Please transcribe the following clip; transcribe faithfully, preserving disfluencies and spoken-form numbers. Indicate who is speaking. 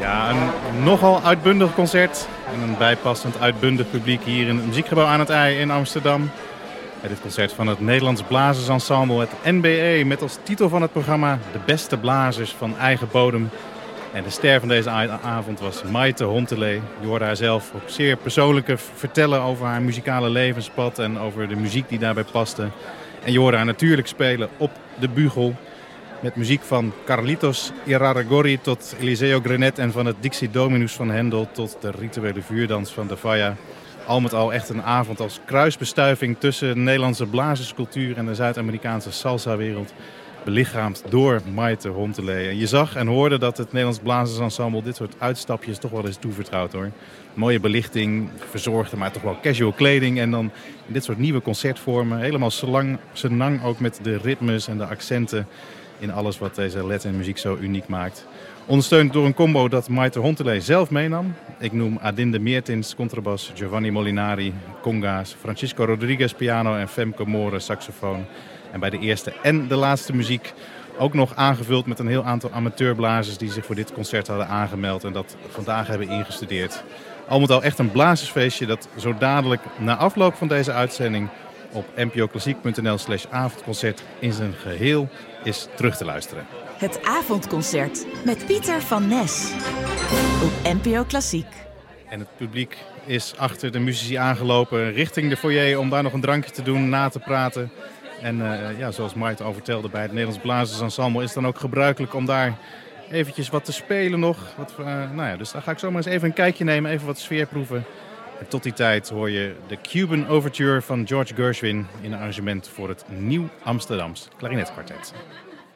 Speaker 1: Ja, een nogal uitbundig concert en een bijpassend uitbundig publiek hier in het Muziekgebouw aan het IJ in Amsterdam. Bij dit concert van het Nederlands Blazersensemble, het N B E, met als titel van het programma De Beste Blazers van Eigen Bodem. En de ster van deze avond was Maite Hontelé. Je hoorde haar zelf ook zeer persoonlijke vertellen over haar muzikale levenspad en over de muziek die daarbij paste. En je hoorde haar natuurlijk spelen op de bugel. Met muziek van Carlitos Iraragorri tot Eliseo Grenet en van het Dixie Dominus van Hendel tot de rituele vuurdans van de Falla. Al met al echt een avond als kruisbestuiving tussen de Nederlandse blazerscultuur en de Zuid-Amerikaanse salsa-wereld. Belichaamd door Maite Hontelé. En je zag en hoorde dat het Nederlands Blazersensemble dit soort uitstapjes toch wel eens toevertrouwt hoor. Mooie belichting, verzorgde maar toch wel casual kleding. En dan in dit soort nieuwe concertvormen. Helemaal senang ook met de ritmes en de accenten in alles wat deze Latin muziek zo uniek maakt. Ondersteund door een combo dat Maite Hontelé zelf meenam. Ik noem Adinde Meertins, contrabas, Giovanni Molinari, conga's, Francisco Rodriguez, piano en Femke More, saxofoon. En bij de eerste en de laatste muziek ook nog aangevuld met een heel aantal amateurblazers die zich voor dit concert hadden aangemeld en dat vandaag hebben ingestudeerd. Al met al echt een blazersfeestje dat zo dadelijk na afloop van deze uitzending op npoklassiek.nl slash avondconcert in zijn geheel is terug te luisteren.
Speaker 2: Het avondconcert met Pieter van Nes op N P O Klassiek.
Speaker 1: En het publiek is achter de muzici aangelopen richting de foyer om daar nog een drankje te doen, na te praten. En uh, ja, zoals Maite al vertelde, bij het Nederlands Blazersensemble is het dan ook gebruikelijk om daar eventjes wat te spelen nog. Wat, uh, nou ja, dus daar ga ik zomaar eens even een kijkje nemen, even wat sfeer proeven. En tot die tijd hoor je de Cuban Overture van George Gershwin in een arrangement voor het Nieuw Amsterdams Klarinetkwartet.